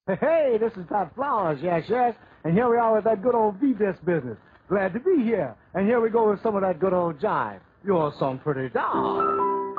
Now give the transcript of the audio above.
Hey, this is Pat Flowers, yes. And here we are with that good old V-Disc business. Glad to be here. And here we go with some of that good old jive. Your song, Pretty Doll.